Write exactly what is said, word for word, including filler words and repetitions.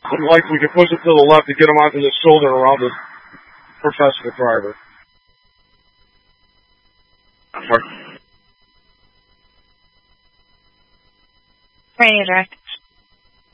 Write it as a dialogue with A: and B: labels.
A: Like we can push it to the left to get him onto the shoulder around the professional driver.
B: Radio direct.